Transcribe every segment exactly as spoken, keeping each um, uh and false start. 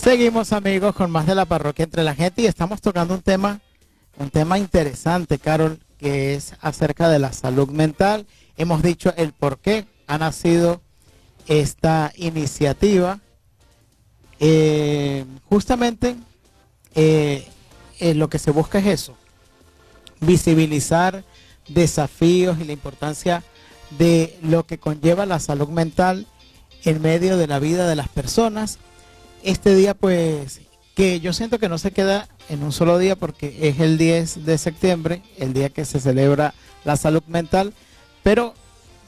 Seguimos, amigos, con más de la parroquia entre la gente y estamos tocando un tema, un tema interesante, Carol, que es acerca de la salud mental. Hemos dicho el por qué ha nacido esta iniciativa. Eh, justamente eh, eh, lo que se busca es eso, visibilizar desafíos y la importancia de lo que conlleva la salud mental en medio de la vida de las personas. Este día, pues, que yo siento que no se queda en un solo día porque es el diez de septiembre, el día que se celebra la salud mental, pero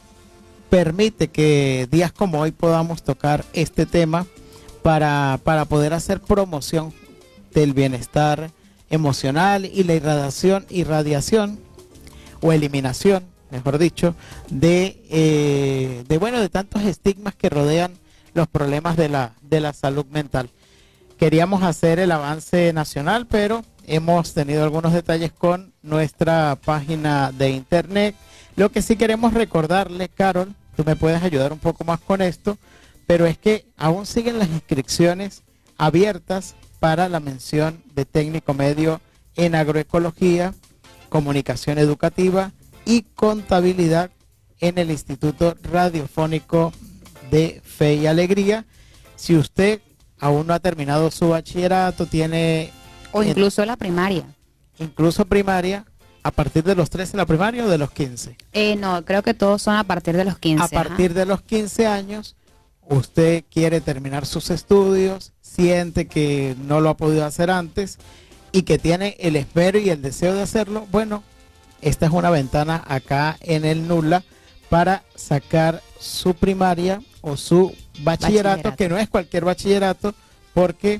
permite que días como hoy podamos tocar este tema para, para poder hacer promoción del bienestar emocional y la irradiación, irradiación o eliminación, mejor dicho, de, eh, de, bueno, de tantos estigmas que rodean los problemas de la, de la salud mental. Queríamos hacer el avance nacional, pero hemos tenido algunos detalles con nuestra página de internet. Lo que sí queremos recordarle, Carol, tú me puedes ayudar un poco más con esto, pero es que aún siguen las inscripciones abiertas para la mención de técnico medio en agroecología, comunicación educativa y contabilidad en el Instituto Radiofónico de Fe y Alegría. Si usted aún no ha terminado su bachillerato, tiene... O incluso en, la primaria. Incluso primaria, ¿a partir de los trece la primaria o de los quince? Eh, no, creo que todos son a partir de los quince. A partir ajá. de los quince años, usted quiere terminar sus estudios, siente que no lo ha podido hacer antes y que tiene el esmero y el deseo de hacerlo. Bueno, esta es una ventana acá en el Nula para sacar su primaria o su bachillerato, bachillerato, que no es cualquier bachillerato, porque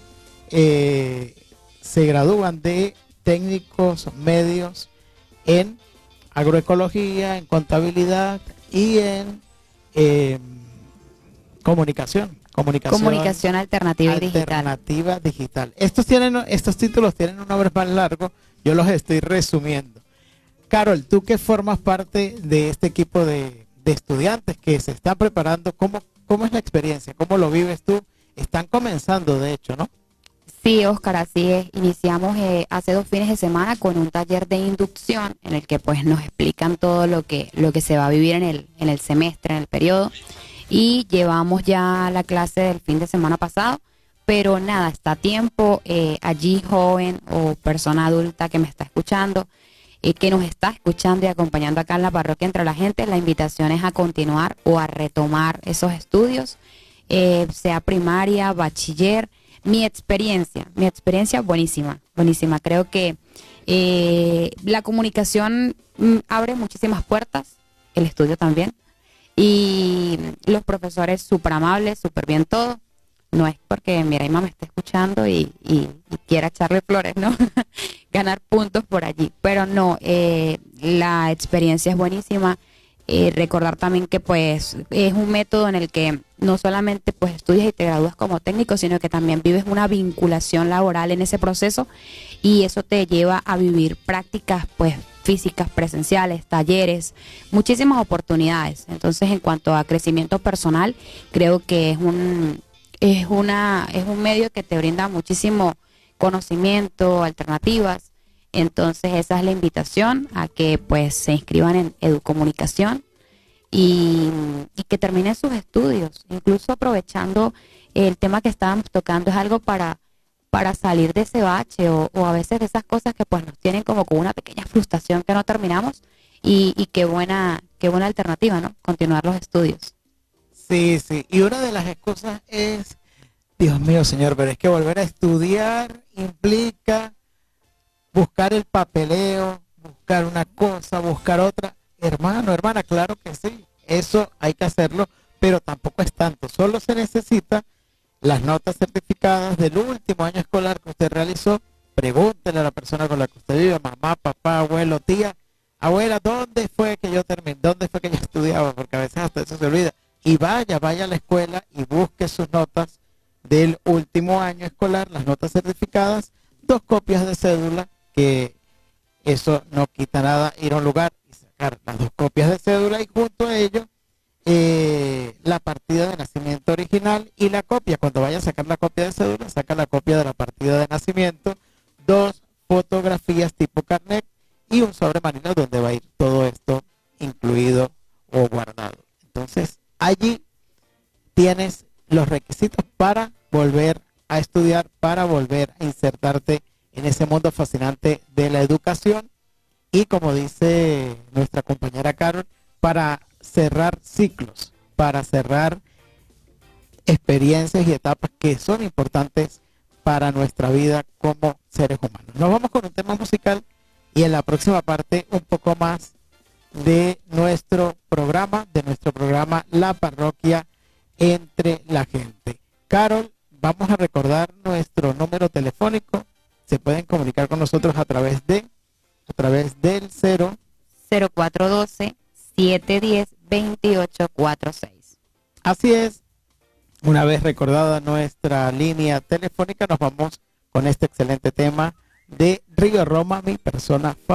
eh, se gradúan de técnicos medios en agroecología, en contabilidad y en eh, comunicación, comunicación. Comunicación alternativa, alternativa digital. digital. Estos tienen, estos títulos tienen un nombre más largo, yo los estoy resumiendo. Carol, tú que formas parte de este equipo de, de estudiantes que se están preparando, ¿cómo, ¿cómo es la experiencia? ¿Cómo lo vives tú? Están comenzando, de hecho, ¿no? Sí, Oscar, así es. Iniciamos eh, hace dos fines de semana con un taller de inducción en el que pues nos explican todo lo que, lo que se va a vivir en el, en el semestre, en el periodo. Y llevamos ya la clase del fin de semana pasado, pero nada, está a tiempo. Eh, allí, joven o persona adulta que me está escuchando, Eh, que nos está escuchando y acompañando acá en la parroquia entre la gente, la invitación es a continuar o a retomar esos estudios, eh, sea primaria, bachiller. Mi experiencia, mi experiencia buenísima, buenísima. Creo que eh, la comunicación mm, abre muchísimas puertas, el estudio también, y los profesores súper amables, súper bien todo. No es porque Miraima me esté escuchando y, y, y quiera echarle flores, ¿no? Ganar puntos por allí. Pero no, eh, la experiencia es buenísima. Eh, recordar también que pues es un método en el que no solamente pues estudias y te gradúas como técnico, sino que también vives una vinculación laboral en ese proceso y eso te lleva a vivir prácticas pues físicas, presenciales, talleres, muchísimas oportunidades. Entonces, en cuanto a crecimiento personal, creo que es un... Es, una, es un medio que te brinda muchísimo conocimiento, alternativas. Entonces esa es la invitación a que pues se inscriban en Educomunicación y, y que terminen sus estudios. Incluso aprovechando el tema que estábamos tocando, es algo para, para salir de ese bache o, o a veces de esas cosas que pues nos tienen como con una pequeña frustración que no terminamos y, y qué buena, qué buena alternativa, ¿no? Continuar los estudios. Sí, sí, y una de las excusas es, Dios mío, señor, pero es que volver a estudiar implica buscar el papeleo, buscar una cosa, buscar otra. Hermano, hermana, claro que sí, eso hay que hacerlo, pero tampoco es tanto. Solo se necesita las notas certificadas del último año escolar que usted realizó. Pregúntele a la persona con la que usted vive, mamá, papá, abuelo, tía, abuela, ¿dónde fue que yo terminé? ¿Dónde fue que yo estudiaba? Porque a veces hasta eso se olvida. Y vaya, vaya a la escuela y busque sus notas del último año escolar, las notas certificadas, dos copias de cédula, que eso no quita nada, ir a un lugar y sacar las dos copias de cédula y junto a ello eh, la partida de nacimiento original y la copia. Cuando vaya a sacar la copia de cédula, saca la copia de la partida de nacimiento, dos fotografías tipo carnet y un sobre marino donde va a ir todo esto incluido o guardado. Entonces, allí tienes los requisitos para volver a estudiar, para volver a insertarte en ese mundo fascinante de la educación y, como dice nuestra compañera Carol, para cerrar ciclos, para cerrar experiencias y etapas que son importantes para nuestra vida como seres humanos. Nos vamos con un tema musical y en la próxima parte un poco más de nuestro programa, de nuestro programa La Parroquia entre la gente. Carol, vamos a recordar nuestro número telefónico. Se pueden comunicar con nosotros a través de a través del cero cero cuatro uno dos, siete uno cero, dos ocho cuatro seis. Así es. Una vez recordada nuestra línea telefónica, nos vamos con este excelente tema de Río Roma, mi persona favorita.